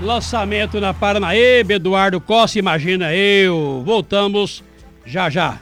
Lançamento na Paranaíba, Eduardo Costa, imagina eu. Voltamos já já.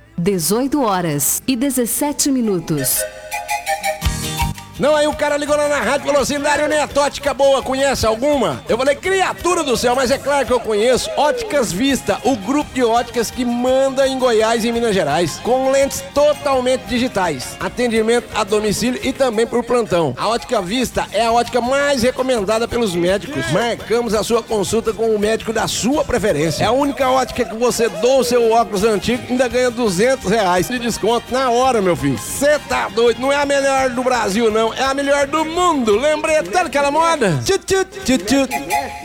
18h17. Não, aí o cara ligou lá na rádio e falou assim: Dário Neto, ótica boa, conhece alguma? Eu falei: criatura do céu, mas é claro que eu conheço. Óticas Vista, o grupo de óticas que manda em Goiás e em Minas Gerais, com lentes totalmente digitais, atendimento a domicílio e também por plantão. A Ótica Vista é a ótica mais recomendada pelos médicos. Marcamos a sua consulta com o médico da sua preferência. É a única ótica que você doa o seu óculos antigo e ainda ganha R$200 de desconto na hora, meu filho. Você tá doido, não é a melhor do Brasil, não. É a melhor do mundo. Lembrei até daquela moda. Estica.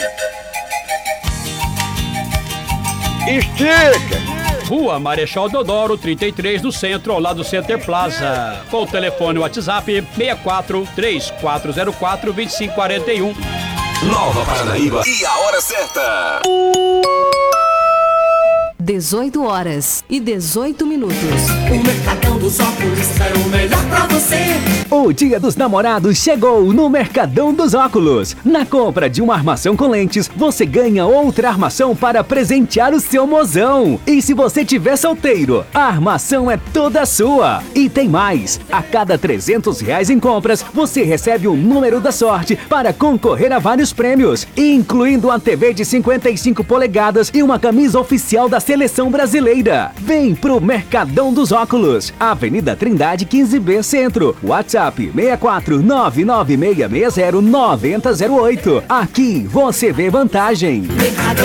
Rua Marechal Deodoro, 33, no centro, ao lado do Center Plaza. Com o telefone WhatsApp 64 3404 2541. Nova Paranaíba e a hora certa. 18h18. O Mercadão dos Óculos é o melhor pra você. O Dia dos Namorados chegou no Mercadão dos Óculos. Na compra de uma armação com lentes, você ganha outra armação para presentear o seu mozão. E se você tiver solteiro, a armação é toda sua. E tem mais, a cada R$300 em compras, você recebe um número da sorte para concorrer a vários prêmios, incluindo uma TV de 55 polegadas e uma camisa oficial da Seleção Brasileira. Vem pro Mercadão dos Óculos, Avenida Trindade 15B Centro, WhatsApp 64996609008. Aqui você vê vantagem. Mercadão